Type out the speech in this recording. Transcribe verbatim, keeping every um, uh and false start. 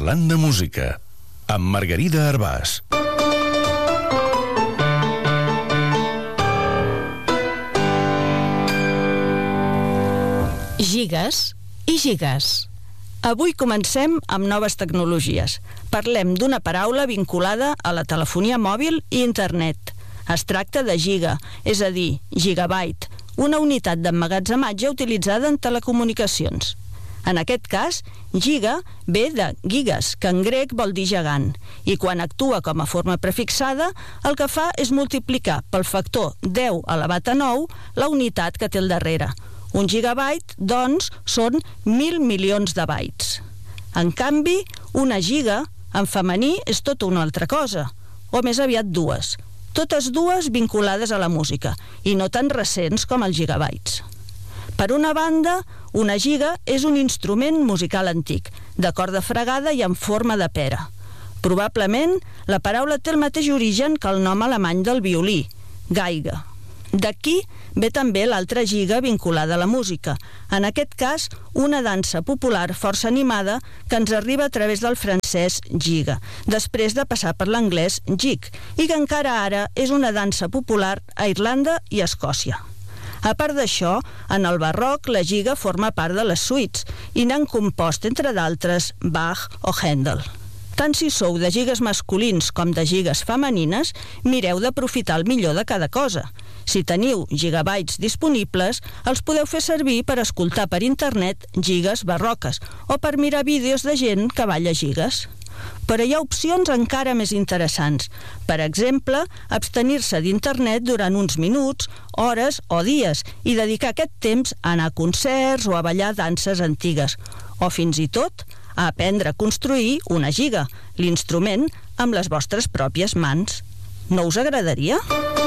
Parlant de música, amb Margarida Arbàs. Gigas i gigas. Avui comencem amb noves tecnologies. Parlem d'una paraula vinculada a la telefonia mòbil i internet. Es tracta de giga, és a dir, gigabyte, una unitat d'emmagatzematge utilitzada en telecomunicacions. En aquest cas, giga ve de gigas, que en grec vol dir gegant, i quan actua com a forma prefixada, el que fa és multiplicar pel factor deu elevat a nou la unitat que té al darrere. Un gigabyte, doncs, són mil milions de bytes. En canvi, una giga, en femení, és tota una altra cosa, o més aviat dues. Totes dues vinculades a la música, i no tan recents com els gigabytes. Per una banda, una giga és un instrument musical antic, de corda fregada i en forma de pera. Probablement, la paraula té el mateix origen que el nom alemany del violí, Geige. D'aquí ve també l'altra giga vinculada a la música, en aquest cas una dansa popular força animada que ens arriba a través del francès giga, després de passar per l'anglès jig, i que encara ara és una dansa popular a Irlanda i a Escòcia. A part d'això, en el barroc la giga forma part de les suites i n'han compost, entre d'altres, Bach o Händel. Tant si sou de gigas masculins com de gigas femenines, mireu d'aprofitar el millor de cada cosa. Si teniu gigabytes disponibles, els podeu fer servir per escoltar per internet gigas barroques o per mirar vídeos de gent que balla gigas. Però hi ha opcions encara més interessants. Per exemple, abstenir-se d'internet durant uns minuts, hores o dies i dedicar aquest temps a anar a concerts o a ballar danses antigues. O fins i tot a aprendre a construir una giga, l'instrument, amb les vostres pròpies mans. No us agradaria?